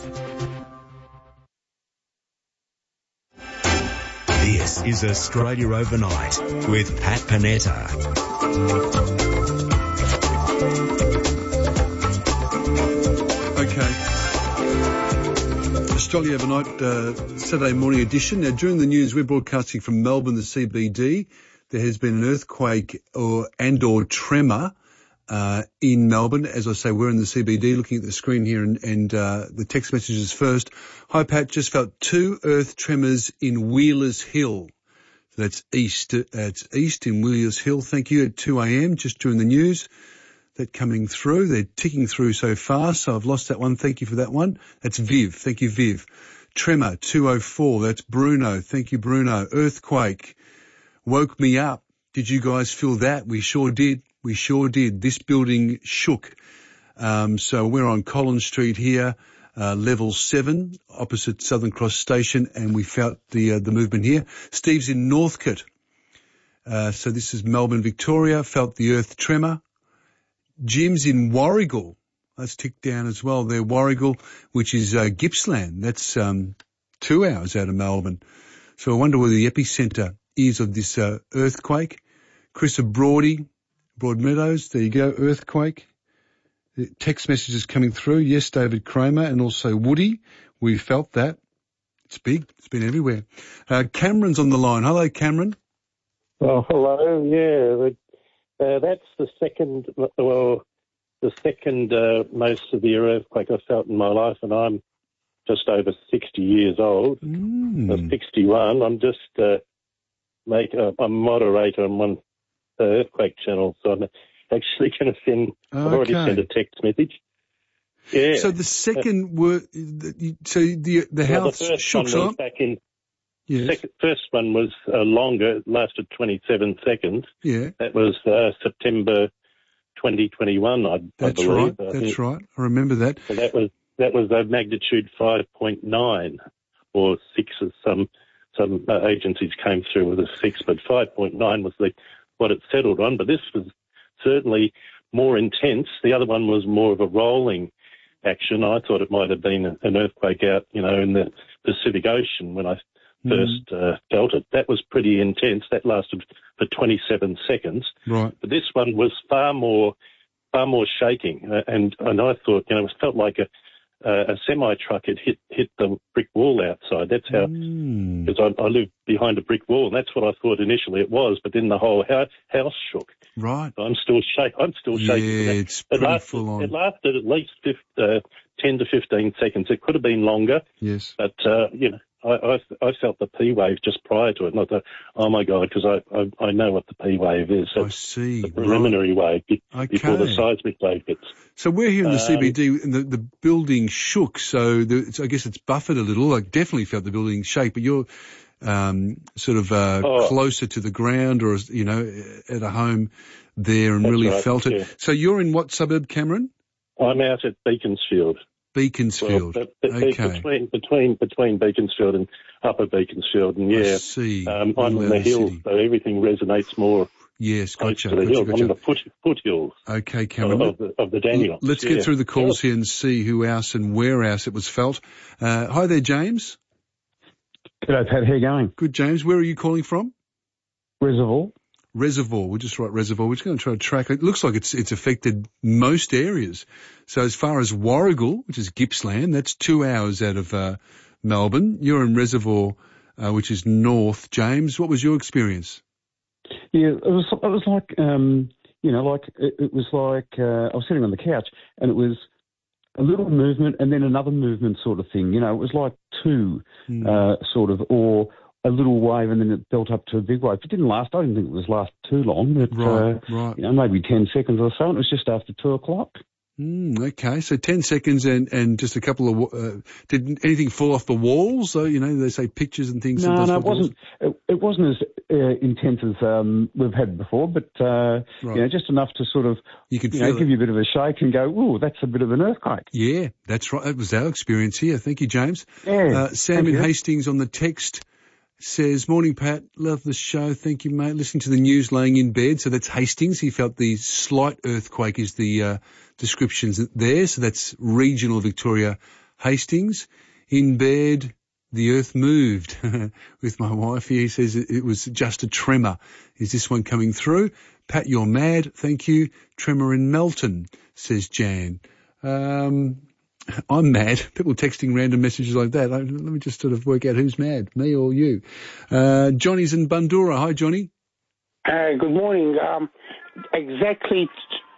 This is Australia Overnight with Pat Panetta. Okay. Australia Overnight, Saturday morning edition. Now, during the news, we're broadcasting from Melbourne, the CBD. There has been an earthquake or tremor in Melbourne. As I say, we're in the CBD looking at the screen here and the text messages first. Hi, Pat. Just felt 2 earth tremors in Wheelers Hill. So that's east. That's east in Wheelers Hill. Thank you. At 2 a.m. just during the news. That coming through. They're ticking through so fast. So I've lost that one. Thank you for that one. That's Viv. Thank you, Viv. Tremor 204. That's Bruno. Thank you, Bruno. Earthquake. Woke me up. Did you guys feel that? We sure did. We sure did. This building shook. So we're on Collins Street here, level 7, opposite Southern Cross Station, and we felt the movement here. Steve's in Northcote. So this is Melbourne, Victoria. Felt the earth tremor. Jim's in Warragul. Let's tick down as well there. Warragul, which is Gippsland. That's 2 hours out of Melbourne. So I wonder where the epicentre is of this earthquake. Chris of Broadmeadows, there you go, earthquake. The text messages coming through. Yes, David Kramer and also Woody. We felt that. It's big. It's been everywhere. Cameron's on the line. Hello, Cameron. Oh, hello. Yeah, that's the second most severe earthquake I've felt in my life, and I'm just over 60 years old. I'm 61. I'm just I'm a moderator on one earthquake channel, so I'm actually going to send. I've already sent a text message. Yeah. So the second the house shook up. Yes. First one was longer. It lasted 27 seconds. Yeah. That was September 2021, I believe. That's right. I remember that. So that was a magnitude 5.9 or 6, as some agencies came through with a 6, but 5.9 was what it settled on. But this was certainly more intense. The other one was more of a rolling action. I thought it might have been an earthquake out, in the Pacific Ocean when I first felt it. That was pretty intense. That lasted for 27 seconds. Right. But this one was far more shaking, and I thought, it felt like a semi-truck had hit the brick wall outside. That's how, because I live behind a brick wall, and that's what I thought initially it was. But then the whole house shook. Right. So I'm still shaking. Yeah, it's pretty full on. It lasted at least 10 to 15 seconds. It could have been longer. Yes. But I felt the P wave just prior to it, not the, oh my God, because I know what the P wave is. So I see. The preliminary wave before the seismic wave hits. So we're here in the CBD, and the building shook, so I guess it's buffered a little. I definitely felt the building shake, but you're closer to the ground, or, you know, at a home there, and really felt it. Yeah. So you're in what suburb, Cameron? I'm out at Beaconsfield. Beaconsfield. Okay. Between Beaconsfield and Upper Beaconsfield, and I see. I'm on the hill, so everything resonates more. Yes, gotcha. To the hills. I'm in the foothills. Okay, Cameron. Of the Dandenongs. Let's get through the calls here and see who else and where else it was felt. Hi there, James. G'day, Pat. How you going? Good, James. Where are you calling from? Reservoir. We'll just write Reservoir. We're just going to try to track it. It looks like it's affected most areas. So as far as Warragul, which is Gippsland, that's 2 hours out of Melbourne. You're in Reservoir, which is north. James, what was your experience? Yeah, it was like, it was like I was sitting on the couch, and it was a little movement and then another movement sort of thing. You know, it was like two or a little wave, and then it built up to a big wave. It didn't last. I didn't think it was last too long, but right. You know, maybe 10 seconds or so. And it was just after 2:00. Okay, so 10 seconds and just a couple of. Did anything fall off the walls? So, you know, they say pictures and things. No, it wasn't. It wasn't as intense as we've had before, but you know, just enough to sort of give you a bit of a shake and go, "Ooh, that's a bit of an earthquake." Yeah, that's right. That was our experience here. Thank you, James. Yeah, Sam in Hastings on the text says, "Morning, Pat. Love the show. Thank you, mate. Listening to the news, laying in bed." So that's Hastings. He felt the slight earthquake is the descriptions there. So that's regional Victoria, Hastings. In bed, the earth moved. With my wife here, he says it was just a tremor. Is this one coming through? Pat, you're mad. Thank you. Tremor in Melton, says Jan. I'm mad. People texting random messages like that. Let me just sort of work out who's mad, me or you. Johnny's in Bundoora. Hi, Johnny. Good morning. Exactly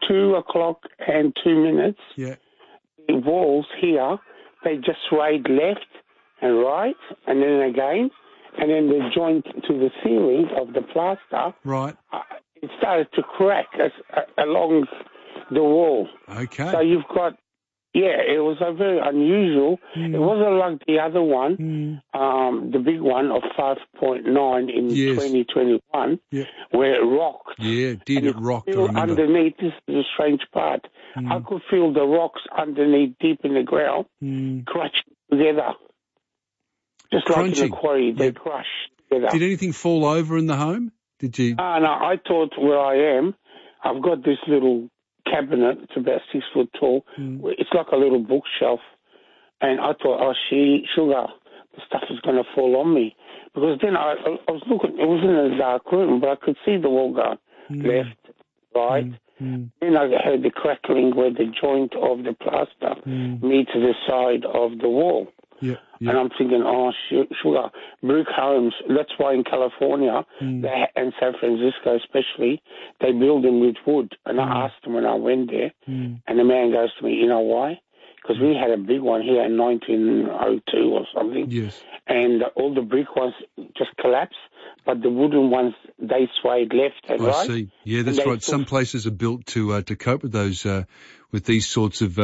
2:02. Yeah. The walls here, they just swayed left and right, and then again, and then the joint to the ceiling of the plaster. Right. It started to crack along the wall. Okay. So you've got. Yeah, it was a very unusual. It wasn't like the other one, the big one of 5.9 in 2021, where it rocked. Yeah, it rocked, I remember. Underneath, this is the strange part, I could feel the rocks underneath deep in the ground crunching together. Just crunching. Like in a quarry, they crush together. Did anything fall over in the home? Did you? No, I thought where I am, I've got this little cabinet. It's about 6 foot tall. It's like a little bookshelf, and I thought, oh, sugar, the stuff is going to fall on me, because then I was looking. It was in a dark room, but I could see the wall going left, right. Then I heard the crackling where the joint of the plaster meets the side of the wall. Yeah. And I'm thinking, oh, sugar, brick homes. That's why in California and San Francisco especially, they build them with wood. And I asked them when I went there, and the man goes to me, you know why? Because we had a big one here in 1902 or something. Yes. And all the brick ones just collapsed, but the wooden ones, they swayed left and right. I see. Yeah, that's right. Some places are built to cope with those, with these sorts of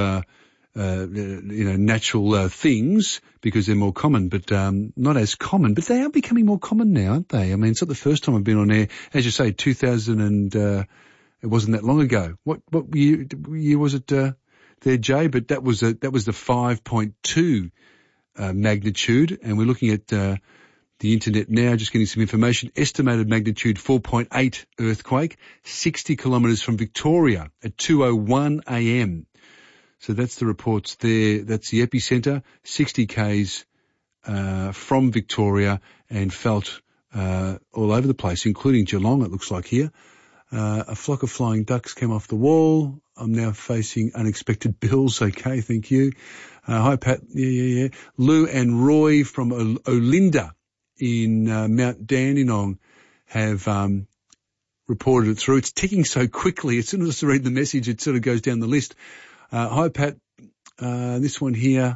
natural things, because they're more common, but not as common. But they are becoming more common now, aren't they? I mean, it's not the first time I've been on air. As you say, 2000 and it wasn't that long ago. What year was it there, Jay? But that was the 5.2 magnitude, and we're looking at the internet now, just getting some information. Estimated magnitude 4.8 earthquake, 60 kilometres from Victoria at 2:01 a.m. So that's the reports there. That's the epicentre, 60 k's from Victoria, and felt all over the place, including Geelong, it looks like here. A flock of flying ducks came off the wall. I'm now facing unexpected bills. Okay, thank you. Hi, Pat. Yeah. Lou and Roy from Olinda in Mount Dandenong have reported it through. It's ticking so quickly. As soon as I read the message, it sort of goes down the list. Hi, Pat. This one here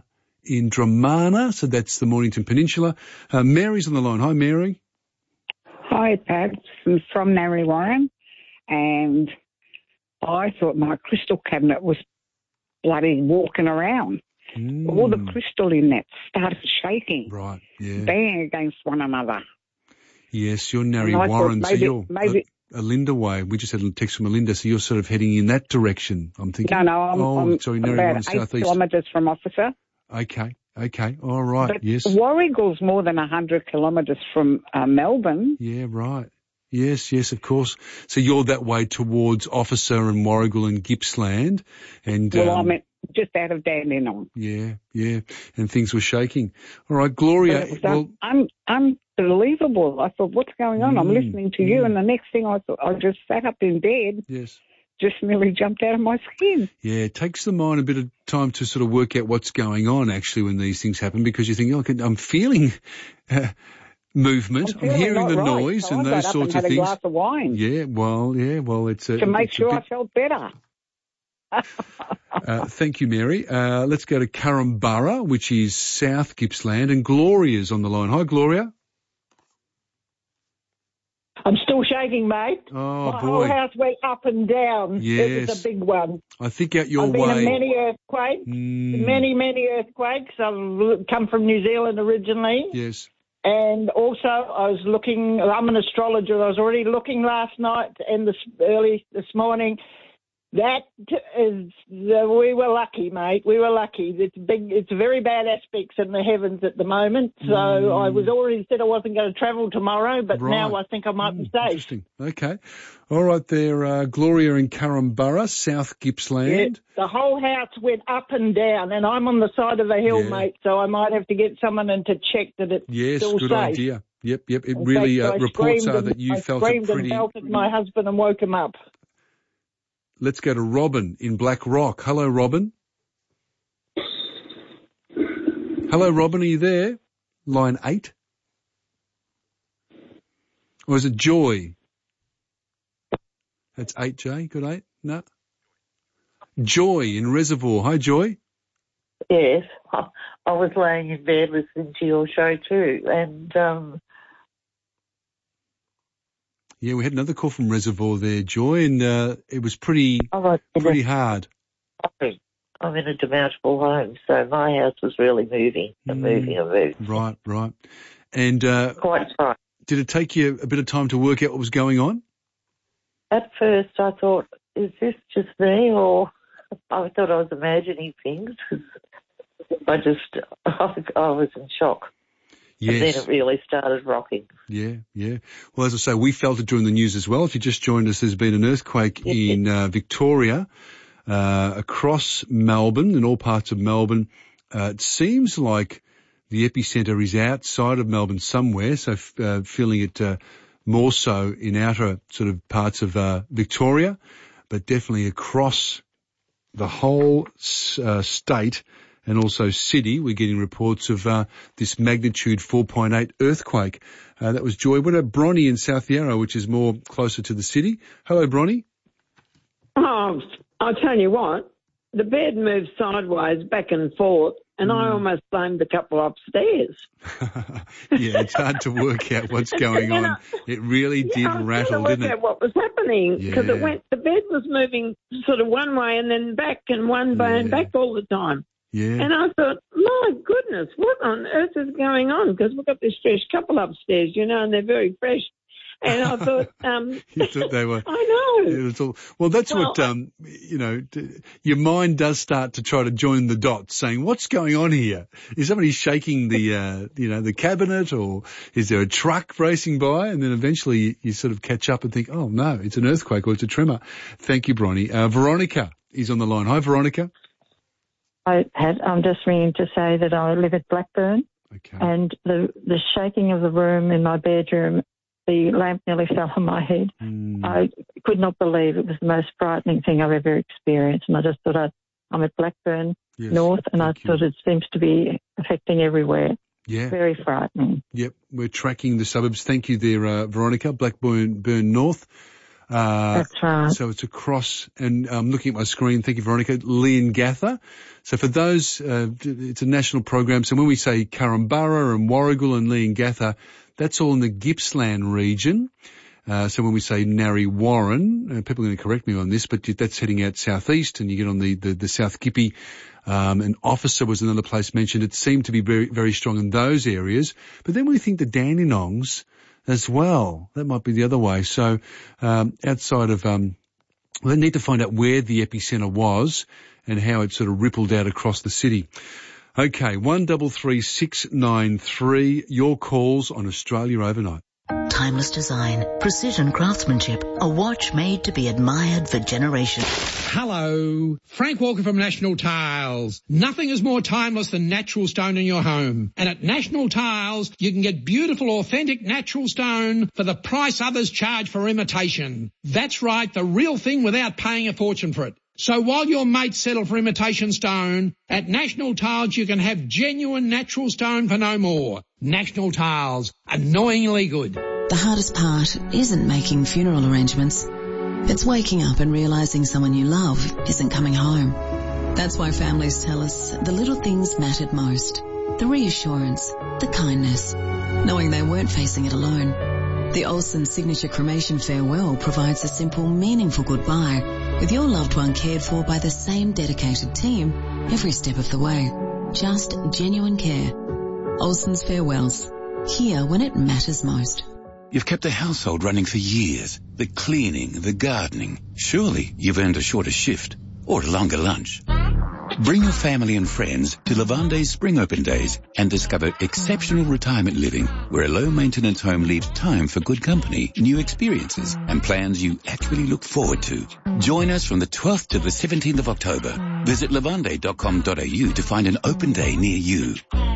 in Dramana, so that's the Mornington Peninsula. Mary's on the line. Hi, Mary. Hi, Pat. I'm from Narre Warren, and I thought my crystal cabinet was bloody walking around. All the crystal in that started shaking. Right, yeah. Banging against one another. Yes, you're Narre Warren, so you're Alinda way. We just had a text from Alinda, so you're sort of heading in that direction, I'm thinking. No, I'm Narre Warren, about 8 southeast. kilometres from Officer. Okay, all right, But yes. Warrigal's more than 100 kilometres from Melbourne. Yeah, right. Yes, of course. So you're that way towards Officer and Warrigal and Gippsland. And, I'm just out of Dandenong. Yeah. And things were shaking. All right, Gloria. It was unbelievable. I thought, what's going on? I'm listening to you, and the next thing I thought, I just sat up in bed. Yes. Just nearly jumped out of my skin. Yeah, it takes the mind a bit of time to sort of work out what's going on actually when these things happen, because you think, I'm feeling movement, I'm hearing the noise, so and those sorts of things. I got up and had a glass of wine. Yeah, well, it's to make sure I felt better. Thank you, Mary. Let's go to Currumbara, which is South Gippsland, and Gloria's on the line. Hi, Gloria. I'm still shaking, mate. Oh, My boy. whole house went up and down. Yes. It was a big one. I think out your I've way. been in many earthquakes, many earthquakes. I've come from New Zealand originally. Yes. And also I was looking, I'm an astrologer, I was already looking last night and early this morning. That is, we were lucky, mate. We were lucky. It's very bad aspects in the heavens at the moment. So I was already said I wasn't going to travel tomorrow, but now I think I might be safe. Interesting. Okay. All right there, Gloria in Currumbara, South Gippsland. Yeah, the whole house went up and down, and I'm on the side of the hill, mate, so I might have to get someone in to check that it's still good safe. Idea. Yep. It really reports are that you felt it pretty... I screamed and belted my husband and woke him up. Let's go to Robin in Black Rock. Hello, Robin. Hello, Robin, are you there? Line 8. Or is it Joy? That's 8J. Good 8? No. Joy in Reservoir. Hi, Joy. Yes. I was laying in bed listening to your show too, and... Yeah, we had another call from Reservoir there, Joy, and it was pretty hard. I'm in a demountable home, so my house was really moving and moving. Right. And quite right. Did it take you a bit of time to work out what was going on? At first I thought, is this just me, or I thought I was imagining things. I was in shock. Yes. And then it really started rocking. Yeah. Well, as I say, we felt it during the news as well. If you just joined us, there's been an earthquake in Victoria, across Melbourne, in all parts of Melbourne. It seems like the epicentre is outside of Melbourne somewhere, so feeling it more so in outer sort of parts of Victoria, but definitely across the whole state. And also city, we're getting reports of this magnitude 4.8 earthquake. That was Joy. What about Bronnie in South Yarra, which is more closer to the city? Hello, Bronnie. Oh, I'll tell you what, the bed moved sideways back and forth, and I almost blamed the couple upstairs. Yeah, it's hard to work out what's going on. It really did rattle, didn't it? I what was happening, because the bed was moving sort of one way and then back and one way and back all the time. Yeah. And I thought, my goodness, what on earth is going on? Because we've got this fresh couple upstairs, and they're very fresh. And I thought, you thought they were. I know. It was all, well, that's what, your mind does start to try to join the dots, saying, what's going on here? Is somebody shaking the, the cabinet, or is there a truck racing by? And then eventually you sort of catch up and think, oh no, it's an earthquake or it's a tremor. Thank you, Bronnie. Veronica is on the line. Hi, Veronica. I'm just ringing to say that I live at Blackburn, and the shaking of the room in my bedroom, the lamp nearly fell on my head. I could not believe it was the most frightening thing I've ever experienced, and I just thought I'm at Blackburn North, and I thought it seems to be affecting everywhere. Yeah. Very frightening. Yep, we're tracking the suburbs. Thank you there, Veronica. Blackburn North. That's right. So it's across, and I'm looking at my screen. Thank you, Veronica. Leongatha. So for those, it's a national program. So when we say Korumburra and Warragul and Leongatha, that's all in the Gippsland region. So when we say Narre Warren, people are going to correct me on this, but that's heading out southeast, and you get on the South Gippy. And Officer was another place mentioned. It seemed to be very, very strong in those areas. But then we think the Dandenongs as well. That might be the other way. So outside of, they need to find out where the epicentre was and how it sort of rippled out across the city. Okay, 133693. Your calls on Australia Overnight. Timeless design, precision craftsmanship, a watch made to be admired for generations. Hello, Frank Walker from National Tiles. Nothing is more timeless than natural stone in your home. And at National Tiles, you can get beautiful, authentic natural stone for the price others charge for imitation. That's right, the real thing without paying a fortune for it. So while your mates settle for imitation stone, at National Tiles you can have genuine natural stone for no more. National Tiles, annoyingly good. The hardest part isn't making funeral arrangements. It's waking up and realising someone you love isn't coming home. That's why families tell us the little things mattered most. The reassurance, the kindness, knowing they weren't facing it alone. The Olsen Signature Cremation Farewell provides a simple, meaningful goodbye, with your loved one cared for by the same dedicated team every step of the way. Just genuine care. Olsen's Farewells. Here when it matters most. You've kept the household running for years. The cleaning, the gardening. Surely you've earned a shorter shift or a longer lunch. Bring your family and friends to Lavande's Spring Open Days and discover exceptional retirement living where a low-maintenance home leaves time for good company, new experiences and plans you actually look forward to. Join us from the 12th to the 17th of October. Visit lavande.com.au to find an open day near you.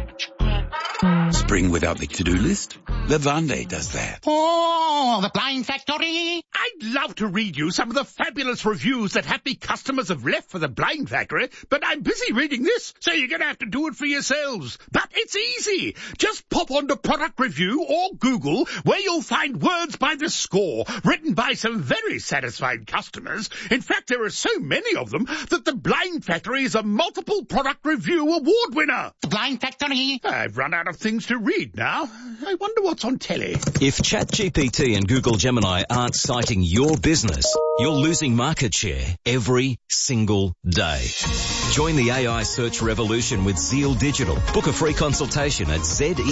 Spring without the to-do list? Lavande does that. Oh, the Blind Factory! I'd love to read you some of the fabulous reviews that happy customers have left for the Blind Factory, but I'm busy reading this, so you're going to have to do it for yourselves. But it's easy. Just pop onto Product Review or Google, where you'll find words by the score, written by some very satisfied customers. In fact, there are so many of them that the Blind Factory is a multiple product review award winner. The Blind Factory? I've run out of things to read now. I wonder what's on telly. If ChatGPT and Google Gemini aren't citing your business, you're losing market share every single day. Join the AI search revolution with Zeal Digital. Book a free consultation at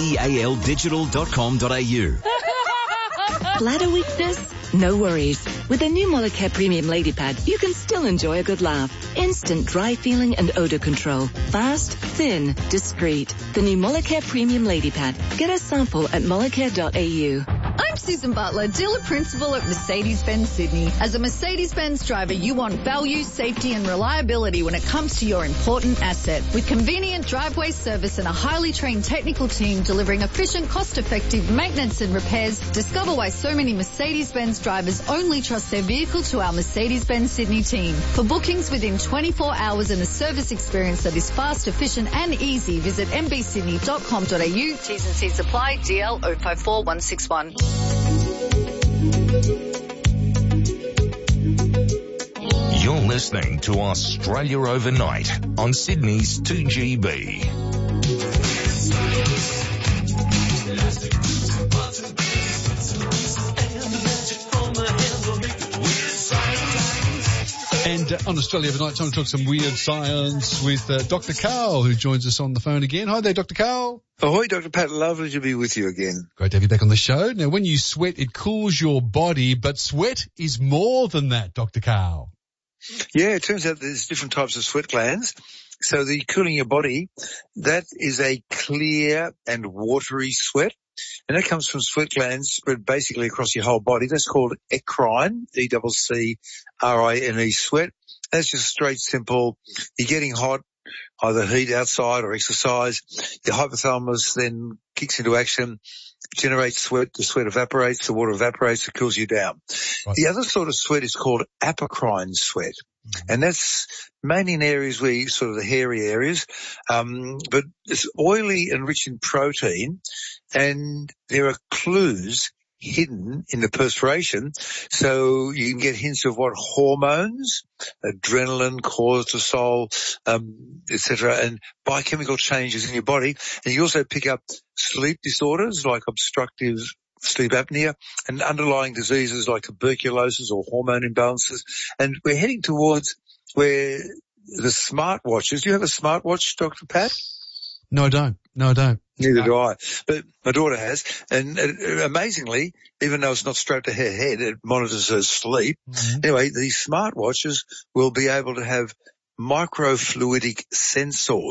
zeal.com.au. Bladder weakness? No worries. With the new Molicare Premium Lady Pad, you can still enjoy a good laugh. Instant dry feeling and odor control. Fast, thin, discreet. The new Molicare Premium Lady Pad. Get a sample at molicare.au. I'm Susan Butler, dealer principal at Mercedes-Benz Sydney. As a Mercedes-Benz driver, you want value, safety and reliability when it comes to your important asset. With convenient driveway service and a highly trained technical team delivering efficient, cost-effective maintenance and repairs, discover why so many Mercedes-Benz drivers only trust their vehicle to our Mercedes-Benz Sydney team. For bookings within 24 hours and a service experience that is fast, efficient and easy, visit mbsydney.com.au. T's and C's apply. DL 054161. You're listening to Australia Overnight on Sydney's 2GB. And on Australia Overnight, time to talk some weird science with Dr. Karl, who joins us on the phone again. Hi there, Dr. Karl. Ahoy, Dr. Pat. Lovely to be with you again. Great to have you back on the show. Now, when you sweat, it cools your body, but sweat is more than that, Dr. Karl. Yeah, it turns out there's different types of sweat glands. So the cooling your body, that is a clear and watery sweat. And that comes from sweat glands spread basically across your whole body. That's called eccrine, E-C-C-R-I-N-E sweat. That's just straight, simple. You're getting hot, either heat outside or exercise. Your hypothalamus then kicks into action, generates sweat. The sweat evaporates, the water evaporates, it cools you down. Right. The other sort of sweat is called apocrine sweat. And that's mainly in areas where sort of the hairy areas, but it's oily and rich in protein, and there are clues hidden in the perspiration, so you can get hints of what hormones, adrenaline, cortisol, etc., and biochemical changes in your body. And you also pick up sleep disorders like obstructive sleep apnea and underlying diseases like tuberculosis or hormone imbalances. And we're heading towards where the smartwatches. Do you have a smartwatch, Dr. Pat? No, I don't. Neither do I. But my daughter has. And amazingly, even though it's not strapped to her head, it monitors her sleep. Mm-hmm. Anyway, these smartwatches will be able to have microfluidic sensors